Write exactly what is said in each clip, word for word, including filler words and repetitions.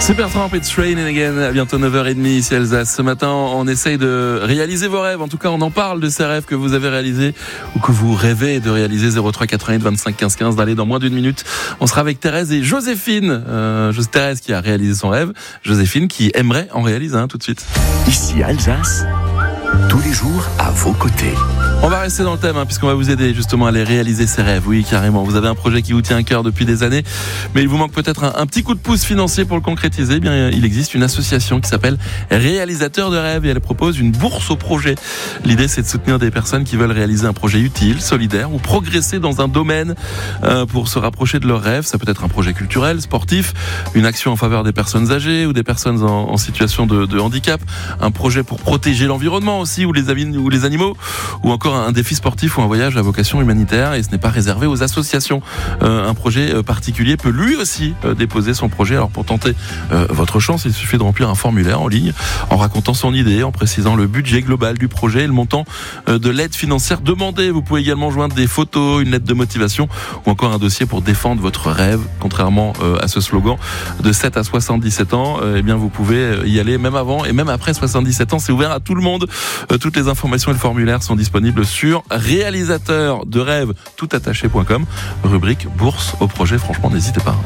Supertramp, it's raining again. À bientôt neuf heures trente ici Alsace. Ce matin, on essaye de réaliser vos rêves. En tout cas, on en parle de ces rêves que vous avez réalisés ou que vous rêvez de réaliser. zéro trois quatre-vingt-huit vingt-cinq quinze quinze. D'aller dans moins d'une minute. On sera avec Thérèse et Joséphine. Euh, Thérèse qui a réalisé son rêve. Joséphine qui aimerait en réaliser un tout de suite. Ici Alsace, tous les jours à vos côtés. On va rester dans le thème, hein, puisqu'on va vous aider justement à aller réaliser ces rêves. Oui, carrément. Vous avez un projet qui vous tient à cœur depuis des années, mais il vous manque peut-être un, un petit coup de pouce financier pour le concrétiser. Eh bien, il existe une association qui s'appelle Réalisateurs de rêves et elle propose une bourse au projet. L'idée, c'est de soutenir des personnes qui veulent réaliser un projet utile, solidaire ou progresser dans un domaine euh, pour se rapprocher de leurs rêves. Ça peut être un projet culturel, sportif, une action en faveur des personnes âgées ou des personnes en, en situation de, de handicap, un projet pour protéger l'environnement aussi ou les, avis, ou les animaux, ou encore un défi sportif ou un voyage à vocation humanitaire. Et ce n'est pas réservé aux associations. Euh, un projet particulier peut lui aussi euh, déposer son projet. Alors pour tenter euh, votre chance, il suffit de remplir un formulaire en ligne en racontant son idée, en précisant le budget global du projet et le montant euh, de l'aide financière demandée. Vous pouvez également joindre des photos, une lettre de motivation ou encore un dossier pour défendre votre rêve. Contrairement euh, à ce slogan de sept à soixante-dix-sept ans, euh, eh bien vous pouvez y aller même avant et même après soixante-dix-sept ans. C'est ouvert à tout le monde. Euh, toutes les informations et le formulaire sont disponibles sur réalisateur de rêve toutattaché point com, rubrique bourse au projet. Franchement, n'hésitez pas.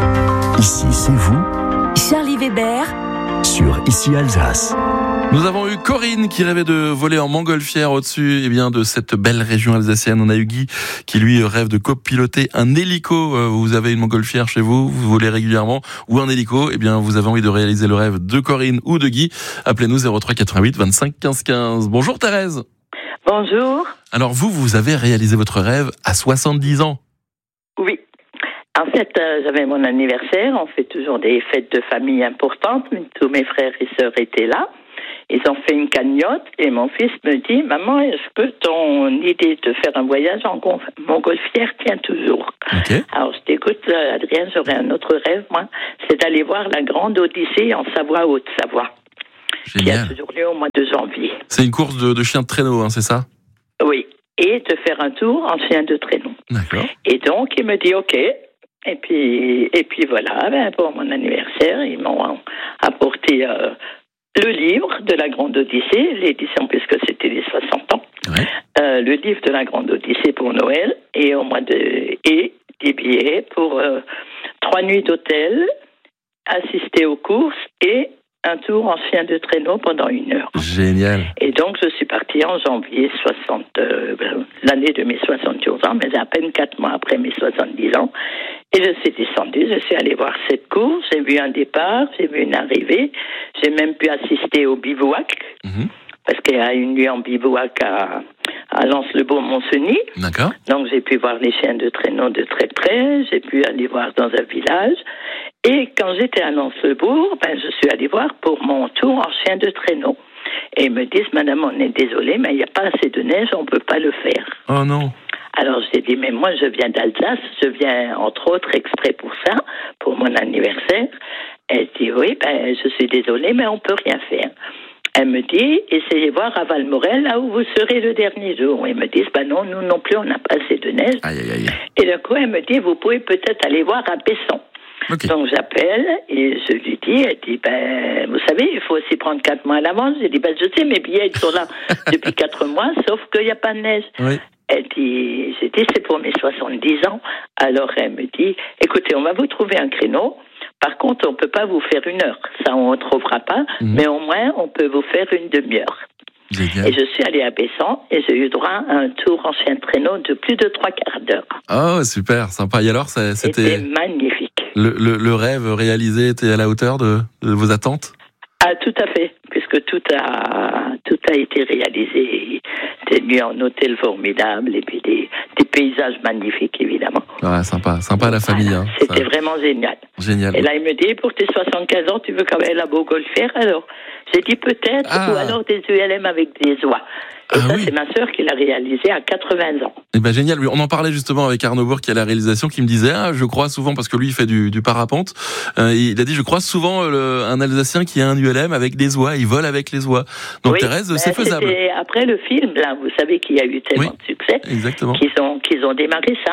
Ici, c'est vous. Charlie Weber. Sur Ici Alsace. Nous avons eu Corinne qui rêvait de voler en montgolfière au-dessus eh bien, de cette belle région alsacienne. On a eu Guy qui lui rêve de copiloter un hélico. Vous avez une montgolfière chez vous, vous volez régulièrement, ou un hélico. Eh bien, vous avez envie de réaliser le rêve de Corinne ou de Guy. Appelez-nous zéro trois quatre-vingt-huit vingt-cinq quinze quinze. Bonjour Thérèse. Bonjour. Alors vous, vous avez réalisé votre rêve à soixante-dix ans. Oui. En fait, euh, j'avais mon anniversaire. On fait toujours des fêtes de famille importantes. Tous mes frères et sœurs étaient là. Ils ont fait une cagnotte et mon fils me dit « Maman, est-ce que ton idée de faire un voyage en montgolfière tient toujours ?» Okay. Alors je dis « Écoute, Adrien, j'aurais un autre rêve, moi. C'est d'aller voir la Grande Odyssée en Savoie, Haute-Savoie. » Qui a toujours lieu au mois de janvier. C'est une course de, de chiens de traîneau, hein, c'est ça? Oui, et de faire un tour en chien de traîneau. D'accord. Et donc, il me dit OK. Et puis, et puis voilà, ben, pour mon anniversaire, ils m'ont apporté euh, le livre de la Grande Odyssée, l'édition, puisque c'était les soixante ans. Ouais. Euh, le livre de la Grande Odyssée pour Noël, et au mois de et des billets pour euh, trois nuits d'hôtel, assister aux courses et un tour en chien de traîneau pendant une heure. Génial. Et donc, je suis partie en janvier soixante, euh, l'année de mes soixante-onze ans, mais à peine quatre mois après mes soixante-dix ans. Et je suis descendue, je suis allée voir cette course, j'ai vu un départ, j'ai vu une arrivée, j'ai même pu assister au bivouac, mmh. parce qu'il y a une nuit en bivouac à, à Lens-le-Beau-Montseny. D'accord. Donc, j'ai pu voir les chiens de traîneau de très près, j'ai pu aller voir dans un village. Et quand j'étais à Lens-le-Bourg, ben, je suis allée voir pour mon tour en chien de traîneau. Et ils me disent, madame, on est désolé, mais il n'y a pas assez de neige, on ne peut pas le faire. Oh non. Alors j'ai dit, mais moi je viens d'Alsace, je viens entre autres exprès pour ça, pour mon anniversaire. Elle dit, oui, ben, je suis désolée, mais on ne peut rien faire. Elle me dit, essayez voir à Valmorel, là où vous serez le dernier jour. Ils me disent, ben non, nous non plus, on n'a pas assez de neige. Aïe, aïe, aïe. Et d'un coup, elle me dit, vous pouvez peut-être aller voir à Besson. Okay. Donc j'appelle et je lui dis, elle dit, ben, vous savez, il faut aussi prendre quatre mois à l'avance. J'ai dit, ben, je sais, mes billets ils sont là depuis quatre mois, sauf qu'il n'y a pas de neige. Oui. Elle dit, j'ai dit, c'est pour mes soixante-dix ans. Alors elle me dit, écoutez, on va vous trouver un créneau. Par contre, on ne peut pas vous faire une heure. Ça, on ne trouvera pas. Mmh. Mais au moins, on peut vous faire une demi-heure. Génial. Et je suis allée à Besson et j'ai eu droit à un tour en chien de traîneau de plus de trois quarts d'heure. Oh, super, sympa. Et alors, ça, c'était... C'était magnifique. Le, le, le rêve réalisé était à la hauteur de, de vos attentes? Ah, tout à fait, puisque tout a, tout a été réalisé. Des nuits en hôtel formidables et puis des, des paysages magnifiques, évidemment. Ouais, sympa, sympa à la famille. Voilà. Hein, C'était ça... vraiment génial. Génial. Et là, il me dit, pour tes soixante-quinze ans, tu veux quand même la montgolfière alors? J'ai dit peut-être, ah. ou alors des U L M avec des oies. Et ah ça, oui. C'est ma sœur qui l'a réalisé à quatre-vingts ans. Eh ben génial. On en parlait justement avec Arnaud Bourg qui a la réalisation, qui me disait, ah, je crois souvent, parce que lui il fait du, du parapente, euh, il a dit, je crois souvent le, un Alsacien qui a un U L M avec des oies, il vole avec les oies. Donc oui, Thérèse, ben, c'est faisable. Après le film, là, vous savez qu'il y a eu tellement oui, de succès, exactement. qu'ils ont, qu'ils ont démarré ça.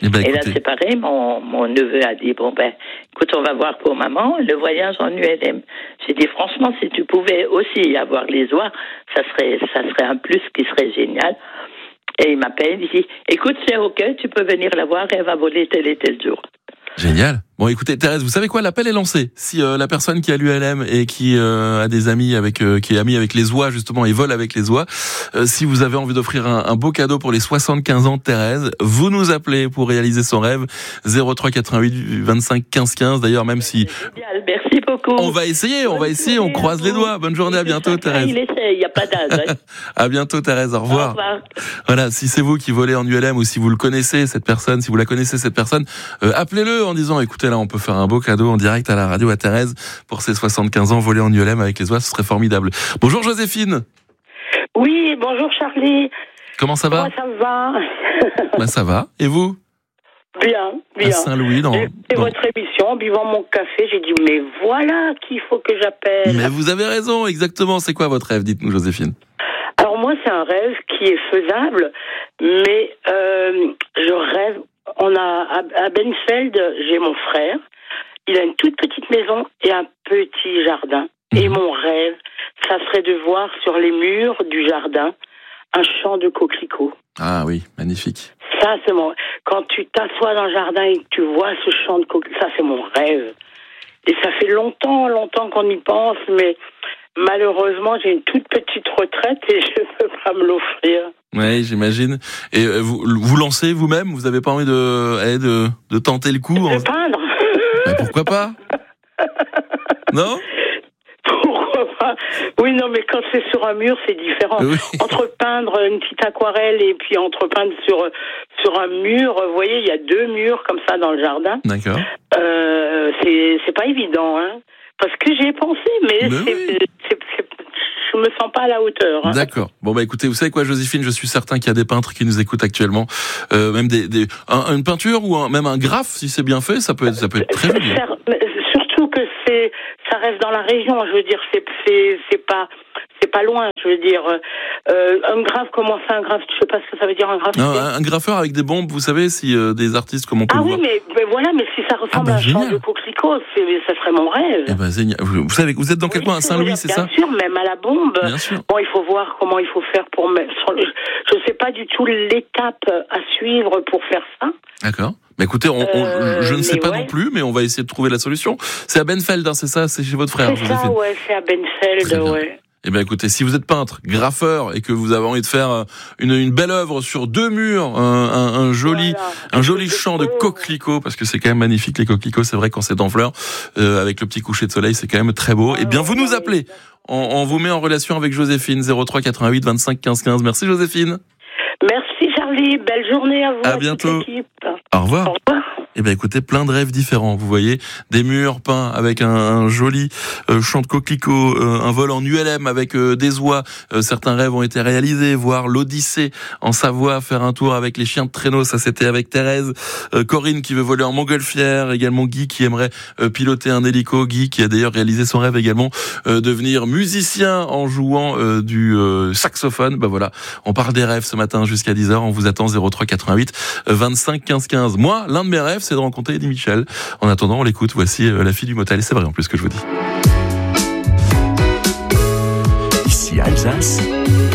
Eh ben, et là, c'est pareil, mon, mon neveu a dit, bon ben, écoute, on va voir pour maman le voyage en U L M. J'ai dit, franchement, si tu pouvais aussi avoir les oies, ça serait, ça serait un plus qui serait génial. Et il m'appelle, il dit, écoute, c'est ok, tu peux venir la voir et elle va voler tel et tel jour. Génial. Bon, écoutez, Thérèse, vous savez quoi? L'appel est lancé. Si euh, la personne qui a l'U L M et qui euh, a des amis avec, euh, qui est amie avec les oies justement et vole avec les oies, euh, si vous avez envie d'offrir un, un beau cadeau pour les soixante-quinze ans de Thérèse, vous nous appelez pour réaliser son rêve. zéro trois quatre-vingt-huit vingt-cinq quinze quinze. D'ailleurs, même si génial, merci beaucoup. On va essayer, on Bonne va essayer, on croise les doigts. Bonne journée, à bientôt, Thérèse. Il essaie, il n'y a pas d'âge. Hein. À bientôt, Thérèse. Au revoir. Au revoir. Voilà, si c'est vous qui volez en U L M ou si vous le connaissez cette personne, si vous la connaissez cette personne, euh, appelez-le en disant, écoutez, là, on peut faire un beau cadeau en direct à la radio à Thérèse pour ses soixante-quinze ans, voler en U L M avec les oies, ce serait formidable. Bonjour Joséphine. Oui, bonjour Charlie. Comment ça va? Comment ça va? Bah ça va. Et vous? Bien, bien. À Saint-Louis, dans. J'ai fait dans... votre émission, en buvant mon café, j'ai dit mais voilà qu'il faut que j'appelle. Mais vous avez raison, exactement. C'est quoi votre rêve? Dites-nous, Joséphine. Alors moi, c'est un rêve qui est faisable, mais euh, je rêve. On a à Benfeld, j'ai mon frère. Il a une toute petite maison et un petit jardin. Mmh. Et mon rêve, ça serait de voir sur les murs du jardin un champ de coquelicots. Ah oui, magnifique. Ça, c'est mon... Quand tu t'assois dans le jardin et que tu vois ce champ de coquelicots, ça, c'est mon rêve. Et ça fait longtemps, longtemps qu'on y pense, mais malheureusement, j'ai une toute petite retraite et je ne peux pas me l'offrir. Oui, j'imagine. Et vous vous lancez vous-même? Vous n'avez pas envie de, de, de tenter le coup? De en... peindre. Bah, pourquoi pas? Non? Pourquoi pas? Oui, non, mais quand c'est sur un mur, c'est différent. Oui. Entre peindre une petite aquarelle et puis entre peindre sur, sur un mur, vous voyez, il y a deux murs comme ça dans le jardin. D'accord. Euh, c'est, c'est pas évident, hein. Parce que j'y ai pensé, mais, mais c'est, oui. c'est, c'est, je me sens pas à la hauteur. Hein. D'accord. Bon bah écoutez, vous savez quoi, Joséphine, je suis certain qu'il y a des peintres qui nous écoutent actuellement, euh, même des, des un, une peinture ou un, même un graphe, si c'est bien fait, ça peut être, ça peut être très joli. Surtout que c'est, ça reste dans la région. Je veux dire, c'est, c'est, c'est pas. C'est pas loin, je veux dire. Euh, un graphe, comment ça, un graphe? Je sais pas ce que ça veut dire un graphe. Non, un, un graffeur avec des bombes, vous savez, si euh, des artistes comme on peut ah le oui, voir. mais, mais voilà, mais si ça ressemble ah bah, à un champ de coquelicots, c'est, ça serait mon rêve. Eh ben, génial. Vous, vous savez, vous êtes dans quel oui, coin? À Saint-Louis, c'est bien ça? Bien sûr, même à la bombe. Bien sûr. Bon, il faut voir comment il faut faire pour mettre. Je sais pas du tout l'étape à suivre pour faire ça. D'accord. Mais écoutez, on, on, euh, je ne sais pas ouais. non plus, mais on va essayer de trouver la solution. C'est à Benfeld, hein, c'est ça? C'est chez votre frère, c'est Joséphine. Ça, ouais, c'est à Benfeld, ouais. Eh bien, écoutez, si vous êtes peintre, graffeur et que vous avez envie de faire une, une belle œuvre sur deux murs, un, un, un joli, voilà. un joli champ de coquelicots, parce que c'est quand même magnifique les coquelicots. C'est vrai quand c'est en fleurs, euh, avec le petit coucher de soleil, c'est quand même très beau. Ah, eh bien, vous nous appelez. On, on vous met en relation avec Joséphine. zéro trois quatre-vingt-huit vingt-cinq quinze quinze. Merci Joséphine. Merci Charlie. Belle journée à vous. À, à bientôt. Toute l'équipe. Au revoir. Au revoir. Eh bien, écoutez, plein de rêves différents. Vous voyez, des murs peints avec un, un joli euh, champ de coquelicots, euh, un vol en U L M avec euh, des oies. Euh, certains rêves ont été réalisés. Voir l'Odyssée en Savoie, faire un tour avec les chiens de traîneau. Ça, c'était avec Thérèse. Euh, Corinne qui veut voler en montgolfière. Également Guy qui aimerait euh, piloter un hélico. Guy qui a d'ailleurs réalisé son rêve également, euh, devenir musicien en jouant euh, du euh, saxophone. Bah voilà, on parle des rêves ce matin jusqu'à dix heures. On vous attend zéro trois quatre-vingt-huit vingt-cinq quinze quinze. Moi, l'un de mes rêves, c'est de rencontrer Eddie Mitchell. En attendant, on l'écoute. Voici euh, La fille du motel. C'est vrai en plus ce que je vous dis. Ici Alsace,